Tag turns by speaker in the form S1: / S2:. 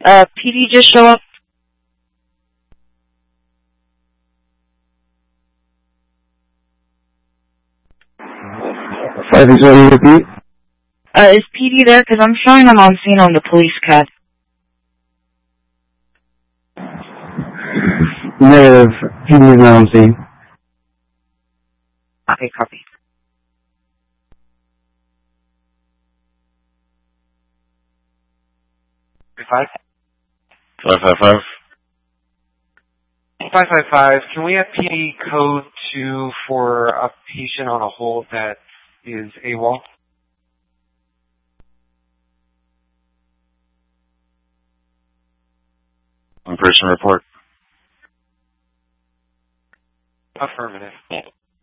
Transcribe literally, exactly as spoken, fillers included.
S1: Uh, P D just show up.
S2: five six one, repeat.
S1: Uh, is P D there? Because I'm showing them on scene on the police cat.
S2: Negative. P D is not on scene.
S1: Okay, copy.
S3: Five?
S4: Five five five.
S3: Five five five. Can we have P D code two for a patient on a hold that is AWOL?
S4: One person report.
S3: Affirmative.